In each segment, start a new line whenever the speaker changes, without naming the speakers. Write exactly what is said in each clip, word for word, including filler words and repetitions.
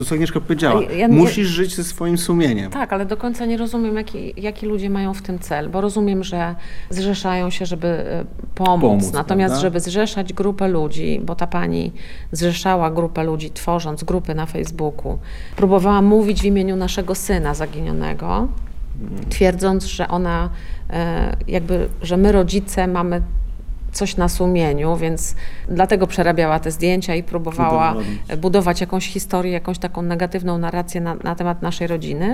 To co Agnieszka powiedziała,
Ja nie-
musisz żyć ze swoim sumieniem.
Tak, ale do końca nie rozumiem, jaki, jaki ludzie mają w tym cel, bo rozumiem, że zrzeszają się, żeby e, pomóc,
Pomóc,
natomiast
prawda?
żeby zrzeszać grupę ludzi, bo ta pani zrzeszała grupę ludzi, tworząc grupy na Facebooku, próbowała mówić w imieniu naszego syna zaginionego, twierdząc, że ona e, jakby, że my rodzice mamy coś na sumieniu, więc dlatego przerabiała te zdjęcia i próbowała
Udowodnić.
budować jakąś historię, jakąś taką negatywną narrację na, na temat naszej rodziny,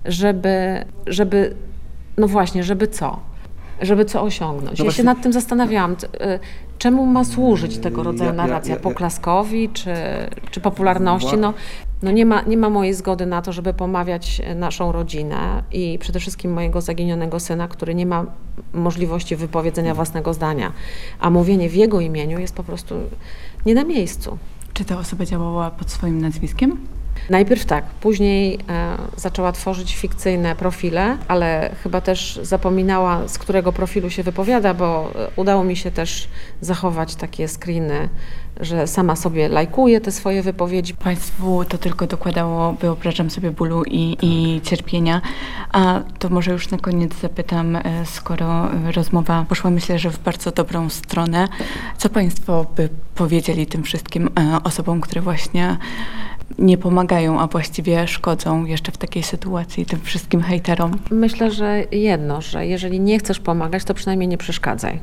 żeby, żeby, no właśnie, żeby co? Żeby co osiągnąć.
No
ja
właśnie-
się nad tym zastanawiałam, t- y, czemu ma służyć tego rodzaju
Ja- ja-
narracja?
ja- ja-
Poklaskowi czy, czy popularności?
Wła-
No, no nie ma, nie ma mojej zgody na to, żeby pomawiać naszą rodzinę i przede wszystkim mojego zaginionego syna, który nie ma możliwości wypowiedzenia własnego zdania, a mówienie w jego imieniu jest po prostu nie na miejscu.
Czy ta osoba działała pod swoim nazwiskiem?
Najpierw tak, później e, zaczęła tworzyć fikcyjne profile, ale chyba też zapominała, z którego profilu się wypowiada, bo e, udało mi się też zachować takie screeny, że sama sobie lajkuje te swoje wypowiedzi.
Państwu to tylko dokładało, wyobrażam sobie, bólu i, i cierpienia. A to może już na koniec zapytam, e, skoro e, rozmowa poszła, myślę, że w bardzo dobrą stronę, co Państwo by powiedzieli tym wszystkim e, osobom, które właśnie nie pomagają, a właściwie szkodzą jeszcze w takiej sytuacji, tym wszystkim hejterom?
Myślę, że jedno, że jeżeli nie chcesz pomagać, to przynajmniej nie przeszkadzaj.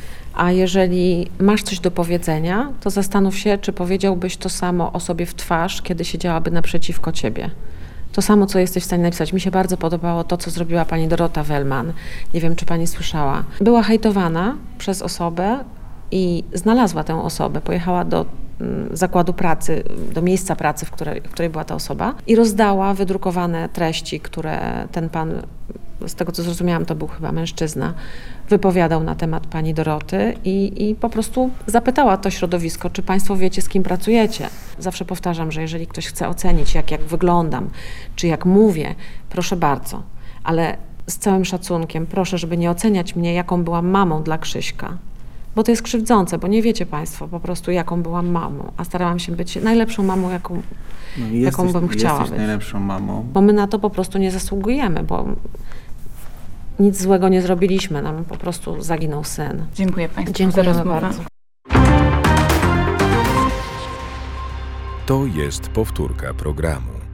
A jeżeli masz coś do powiedzenia, to zastanów się, czy powiedziałbyś to samo osobie w twarz, kiedy siedziałaby naprzeciwko ciebie. To samo, co jesteś w stanie napisać. Mi się bardzo podobało to, co zrobiła pani Dorota Wellman. Nie wiem, czy pani słyszała. Była hejtowana przez osobę i znalazła tę osobę. Pojechała do mm, zakładu pracy, do miejsca pracy, w której, w której była ta osoba i rozdała wydrukowane treści, które ten pan, z tego co zrozumiałam, to był chyba mężczyzna, wypowiadał na temat pani Doroty i, i po prostu zapytała to środowisko, czy państwo wiecie, z kim pracujecie. Zawsze powtarzam, że jeżeli ktoś chce ocenić, jak, jak wyglądam, czy jak mówię, proszę bardzo, ale z całym szacunkiem proszę, żeby nie oceniać mnie, jaką byłam mamą dla Krzyśka. Bo to jest krzywdzące, bo nie wiecie państwo po prostu, jaką byłam mamą, a starałam się być najlepszą mamą, jaką,
No,
jaką
jesteś,
bym chciała
jesteś
być.
najlepszą mamą.
Bo my na to po prostu nie zasługujemy, bo nic złego nie zrobiliśmy, nam po prostu zaginął syn.
Dziękuję Państwu za
Dziękujemy
rozmowę.
bardzo.
To jest powtórka programu.